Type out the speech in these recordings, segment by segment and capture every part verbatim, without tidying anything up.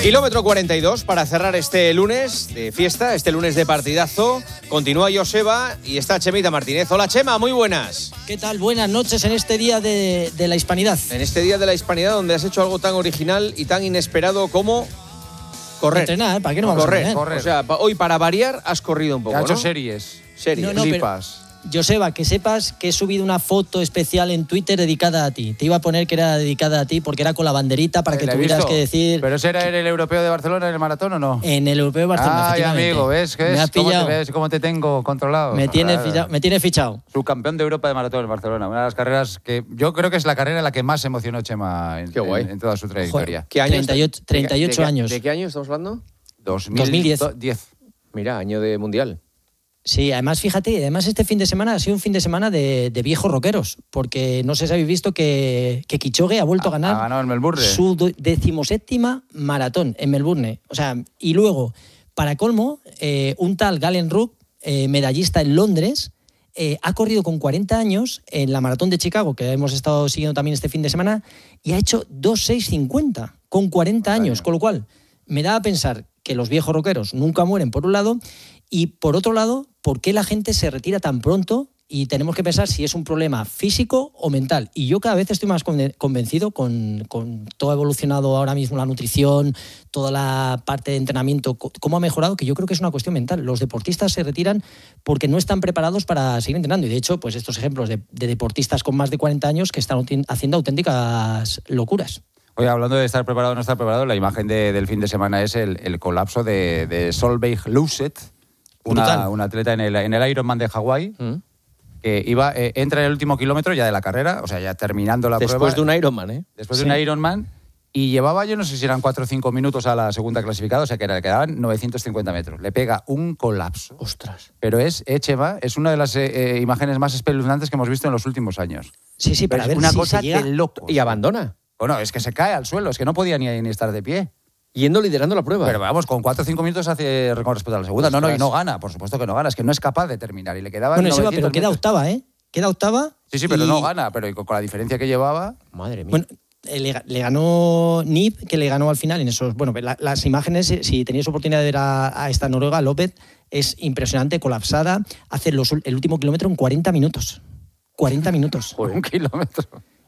Kilómetro cuarenta y dos para cerrar este lunes de fiesta, este lunes de partidazo. Continúa Joseba y está Chemita Martínez. Hola Chema, muy buenas. ¿Qué tal? Buenas noches en este día de, de la Hispanidad. En este día de la Hispanidad donde has hecho algo tan original y tan inesperado como correr. Entrenar, ¿para qué no vamos correr, a correr? O sea, hoy para variar has corrido un poco, has hecho ¿no? series. Series. No, no, Flipas. Joseba, que sepas que he subido una foto especial en Twitter dedicada a ti. Te iba a poner que era dedicada a ti porque era con la banderita para que ¿La he tuvieras visto? que decir... ¿Pero ese era en el Europeo de Barcelona, en el maratón o no? En el Europeo de Barcelona, Ay, efectivamente. amigo, ¿ves? ¿Ves? Me has ¿Cómo pillado. te ves? ¿Cómo te tengo controlado? Me tienes Claro. fichado. Me tienes fichado. Subcampeón de Europa de maratón en Barcelona. Una de las carreras que yo creo que es la carrera en la que más emocionó Chema en, Qué guay. en, en toda su trayectoria. Joder, ¿Qué año treinta y ocho, está- treinta y ocho ¿De qué- años. ¿De qué año estamos hablando? dos mil dos mil diez. diez. Mira, año de mundial. Sí, además, fíjate, además este fin de semana ha sido un fin de semana de, de viejos rockeros, porque no sé si habéis visto que, que Kipchoge ha vuelto a ganar Ha ganado en Melbourne. su do- decimoséptima maratón en Melbourne. O sea, y luego, para colmo, eh, un tal Galen Rupp, eh, medallista en Londres, eh, ha corrido con cuarenta años en la maratón de Chicago, que hemos estado siguiendo también este fin de semana, y ha hecho dos seis cincuenta con cuarenta años, con lo cual me da a pensar que los viejos rockeros nunca mueren, por un lado, y por otro lado, ¿por qué la gente se retira tan pronto? Y tenemos que pensar si es un problema físico o mental. Y yo cada vez estoy más conven- convencido con, con todo ha evolucionado ahora mismo, la nutrición, toda la parte de entrenamiento, co- cómo ha mejorado, que yo creo que es una cuestión mental. Los deportistas se retiran porque no están preparados para seguir entrenando. Y de hecho, pues estos ejemplos de, de deportistas con más de cuarenta años que están uti- haciendo auténticas locuras. Oye, hablando de estar preparado o no estar preparado, la imagen de- del fin de semana es el, el colapso de, de Solveig Louset, una, Brutal. una atleta en el, en el Ironman de Hawái, ¿Mm? que iba, eh, entra en el último kilómetro ya de la carrera, o sea, ya terminando la Después prueba. de un Ironman, ¿eh? Después Sí. de un Ironman, y llevaba, yo no sé si eran cuatro o cinco minutos a la segunda clasificada, o sea, que era- quedaban novecientos cincuenta metros. Le pega un colapso. Ostras. Pero es, eh, Chema, es una de las eh, eh, imágenes más espeluznantes que hemos visto en los últimos años. Sí, sí, para Es ver una si cosa se llega... de loco. Y abandona. Bueno, es que se cae al suelo, es que no podía ni, ni estar de pie. Yendo liderando la prueba. Pero vamos, con cuatro o cinco minutos hace con respecto a la segunda. No, no, y Ostras. no gana, por supuesto que no gana, es que no es capaz de terminar. Y le quedaba Bueno, Seba, novecientos pero queda metros. octava, ¿eh? Queda octava. Sí, sí, pero y- no gana, pero con, con la diferencia que llevaba. Madre mía. Bueno, eh, le, le ganó Nip, que le ganó al final en esos... Bueno, la- las imágenes, eh, si tenéis oportunidad de ver a, a esta noruega, López, es impresionante, colapsada. Hace los, el último kilómetro en cuarenta minutos. cuarenta minutos. Joder. Un kilómetro.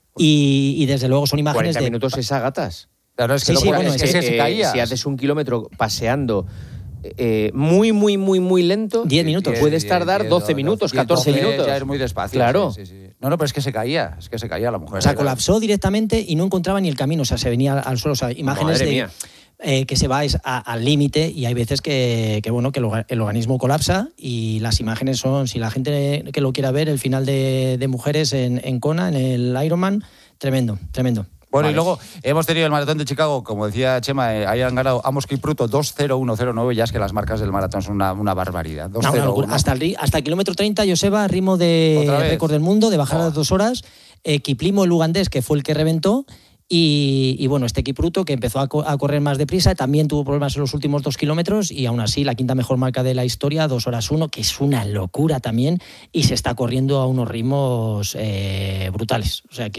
Y, y desde luego son imágenes cuarenta de... minutos es a gatas. Claro, es que, Sí, lo sí, bueno, bueno, es que, es es que, que se eh, caía. Si haces un kilómetro paseando eh, muy, muy, muy, muy lento, diez minutos. diez, puedes diez, tardar diez, doce doce, minutos, diez, catorce doce, minutos. Ya es muy despacio. Claro. Sí, sí, sí. No, no, pero es que se caía, es que se caía la mujer. O sea, colapsó directamente y no encontraba ni el camino, o sea, se venía al suelo. O sea, imágenes Madre de mía. eh, que se va es a- al límite y hay veces que, que, bueno, que el, orga- el organismo colapsa y las imágenes son, si la gente que lo quiera ver, el final de, de mujeres en, en Kona, en el Ironman, tremendo, tremendo. Bueno, Vale. y luego hemos tenido el maratón de Chicago, como decía Chema, eh, ahí han ganado Amos Kipruto dos cero uno cero nueve, ya es que las marcas del maratón son una, una barbaridad. No, una locura. Hasta el, ri- hasta el kilómetro treinta, Joseba, ritmo de ¿Otra vez? récord del mundo, de bajar a Oh. las dos horas. Eh, Kiplimo, el ugandés, que fue el que reventó. Y, y bueno, este Kipruto, que empezó a, co- a correr más deprisa, también tuvo problemas en los últimos dos kilómetros. Y aún así, la quinta mejor marca de la historia, dos horas uno, que es una locura también. Y se está corriendo a unos ritmos eh, brutales. O sea, que